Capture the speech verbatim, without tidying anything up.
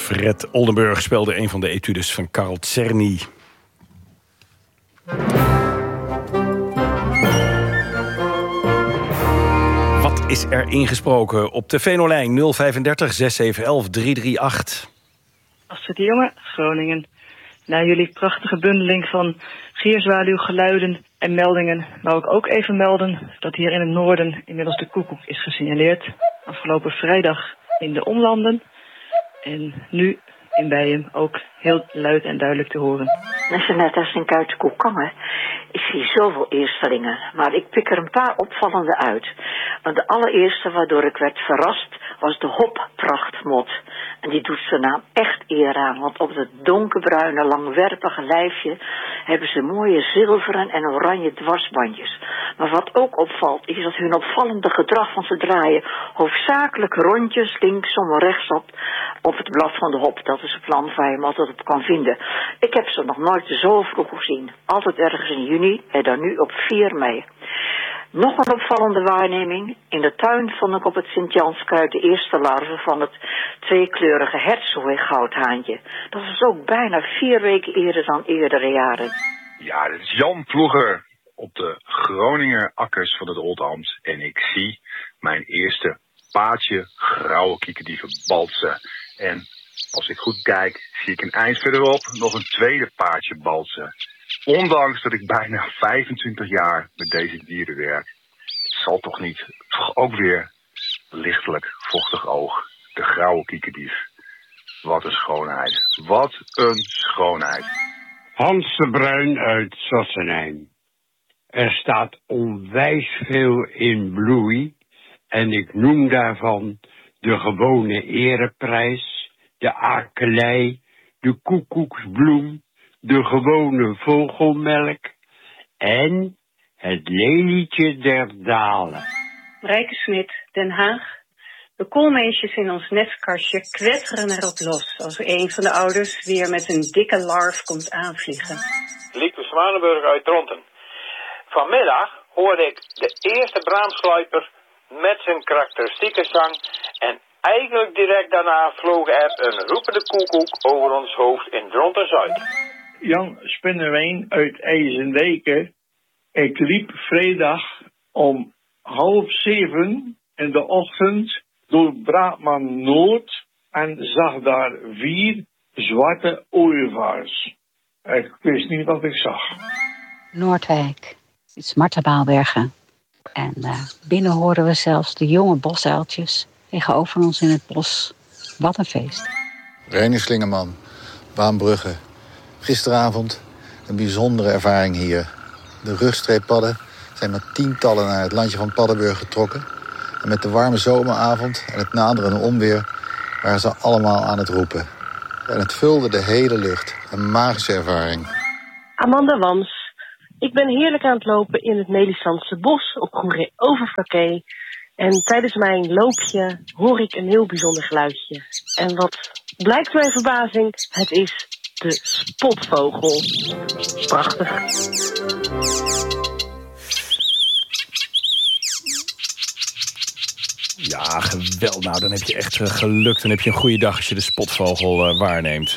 Fred Oldenburg speelde een van de etudes van Carl Czerny. Wat is er ingesproken op de Venolijn nul drieënvijftig, zes zeven een een, drie drie acht? Astrid de Jonge, Groningen. Na jullie prachtige bundeling van gierzwaluwgeluiden en meldingen wou ik ook even melden dat hier in het noorden inmiddels de koekoek is gesignaleerd. Afgelopen vrijdag in de omlanden en nu in Bijen ook heel luid en duidelijk te horen. Net als in Kuit-Koekangen. Ik zie zoveel eerstelingen, maar ik pik er een paar opvallende uit. Want de allereerste waardoor ik werd verrast was de hopprachtmot. En die doet zijn naam echt eer aan, want op het donkerbruine, langwerpige lijfje hebben ze mooie zilveren en oranje dwarsbandjes. Maar wat ook opvalt, is dat hun opvallende gedrag van ze draaien hoofdzakelijk rondjes linksom en rechtsom op het blad van de hop. Dat is het land waar je hem altijd op kan vinden. Ik heb ze nog nooit zo vroeg gezien. Altijd ergens in juni en dan nu op vier mei. Nog een opvallende waarneming. In de tuin vond ik op het Sint-Janskruid de eerste larven van het tweekleurige hertzooi-goudhaantje. Dat was ook bijna vier weken eerder dan eerdere jaren. Ja, dit is Jan Ploeger op de Groninger akkers van het Oldambt. En ik zie mijn eerste paardje grauwe kiekerdieven balsen. En als ik goed kijk, zie ik een eind verderop nog een tweede paardje balsen. Ondanks dat ik bijna vijfentwintig jaar met deze dieren werk, het zal toch niet, toch ook weer lichtelijk vochtig oog. De grauwe kiekendief. Wat een schoonheid. Wat een schoonheid. Hans de Bruin uit Sassenheim. Er staat onwijs veel in bloei en ik noem daarvan de gewone ereprijs, de akelei, de koekoeksbloem, de gewone vogelmelk en het lelietje der dalen. Rijke Smit, Den Haag. De koolmeesjes in ons nestkastje kwetteren erop los als een van de ouders weer met een dikke larf komt aanvliegen. Lieke Zwanenburg uit Dronten. Vanmiddag hoorde ik de eerste braamsluiper met zijn karakteristieke zang en eigenlijk direct daarna vloog er een roepende koekoek over ons hoofd in Dronten-Zuid. Jan Spinnewijn uit IJsendijke. Ik liep vrijdag om half zeven in de ochtend door Braakman Noord en zag daar vier zwarte ooievaars. Ik wist niet wat ik zag. Noordwijk, het is Marta Baalbergen. En uh, binnen horen we zelfs de jonge bosuiltjes tegenover ons in het bos. Wat een feest. René Slingerman, Baanbrugge. Gisteravond een bijzondere ervaring hier. De rugstreeppadden zijn met tientallen naar het landje van Paddenburg getrokken. En met de warme zomeravond en het naderende onweer waren ze allemaal aan het roepen. En het vulde de hele lucht. Een magische ervaring. Amanda Wams. Ik ben heerlijk aan het lopen in het Melisandse bos op Goeree Overflakkee. En tijdens mijn loopje hoor ik een heel bijzonder geluidje. En wat blijkt mijn verbazing? Het is de spotvogel. Prachtig. Ja, geweldig. Nou, dan heb je echt uh, geluk. Dan heb je een goede dag als je de spotvogel uh, waarneemt.